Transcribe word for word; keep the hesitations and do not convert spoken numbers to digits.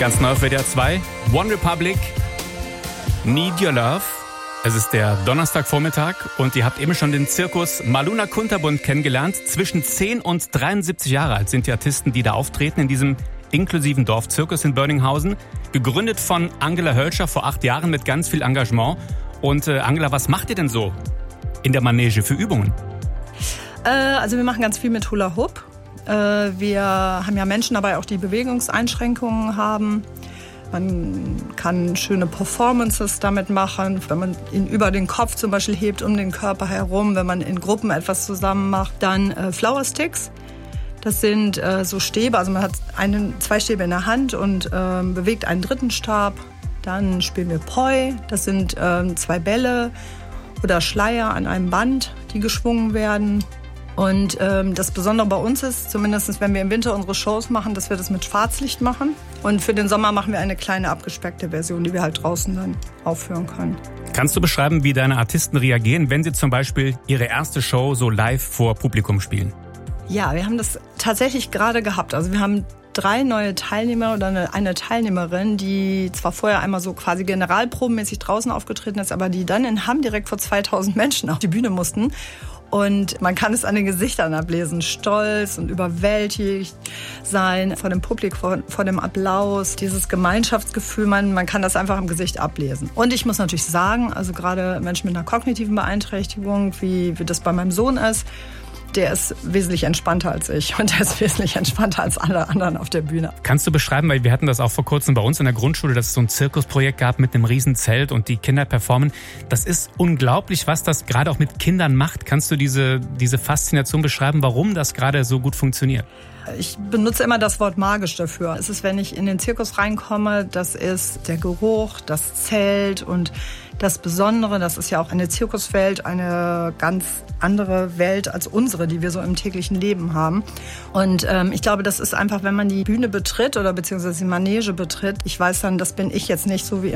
Ganz neu auf W D R zwei. One Republic, Need Your Love. Es ist der Donnerstagvormittag und ihr habt eben schon den Zirkus Maluna Kunterbund kennengelernt. Zwischen zehn und dreiundsiebzig Jahre alt sind die Artisten, die da auftreten in diesem inklusiven Dorfzirkus in Börninghausen. Gegründet von Angela Hölscher vor acht Jahren mit ganz viel Engagement. Und äh, Angela, was macht ihr denn so in der Manege für Übungen? Äh, also wir machen ganz viel mit Hula Hoop. Äh, wir haben ja Menschen dabei auch, die Bewegungseinschränkungen haben. Man kann schöne Performances damit machen, wenn man ihn über den Kopf zum Beispiel hebt, um den Körper herum, wenn man in Gruppen etwas zusammen macht. Dann äh, Flower Sticks, das sind äh, so Stäbe, also man hat einen, zwei Stäbe in der Hand und äh, bewegt einen dritten Stab. Dann spielen wir Poi, das sind äh, zwei Bälle oder Schleier an einem Band, die geschwungen werden. Und ähm, das Besondere bei uns ist, zumindest wenn wir im Winter unsere Shows machen, dass wir das mit Schwarzlicht machen. Und für den Sommer machen wir eine kleine abgespeckte Version, die wir halt draußen dann aufführen können. Kannst du beschreiben, wie deine Artisten reagieren, wenn sie zum Beispiel ihre erste Show so live vor Publikum spielen? Ja, wir haben das tatsächlich gerade gehabt. Also wir haben drei neue Teilnehmer oder eine, eine Teilnehmerin, die zwar vorher einmal so quasi generalprobenmäßig draußen aufgetreten ist, aber die dann in Hamm direkt vor zweitausend Menschen auf die Bühne mussten. Und man kann es an den Gesichtern ablesen, stolz und überwältigt sein vor dem Publikum, vor, vor dem Applaus, dieses Gemeinschaftsgefühl, man, man kann das einfach im Gesicht ablesen. Und ich muss natürlich sagen, also gerade Menschen mit einer kognitiven Beeinträchtigung, wie, wie das bei meinem Sohn ist, der ist wesentlich entspannter als ich und der ist wesentlich entspannter als alle anderen auf der Bühne. Kannst du beschreiben, weil wir hatten das auch vor kurzem bei uns in der Grundschule, dass es so ein Zirkusprojekt gab mit einem riesen Zelt und die Kinder performen. Das ist unglaublich, was das gerade auch mit Kindern macht. Kannst du diese, diese Faszination beschreiben, warum das gerade so gut funktioniert? Ich benutze immer das Wort magisch dafür. Es ist, wenn ich in den Zirkus reinkomme, das ist der Geruch, das Zelt und das Besondere, das ist ja auch eine Zirkuswelt, eine ganz andere Welt als unsere, die wir so im täglichen Leben haben. Und ähm, ich glaube, das ist einfach, wenn man die Bühne betritt oder beziehungsweise die Manege betritt, ich weiß dann, das bin ich jetzt nicht so wie